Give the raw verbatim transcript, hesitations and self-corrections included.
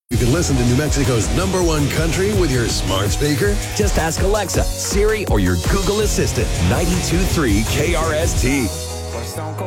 You can listen to New Mexico's number one country with your smart speaker. Just ask Alexa, Siri, or your Google Assistant. ninety-two point three K R S T.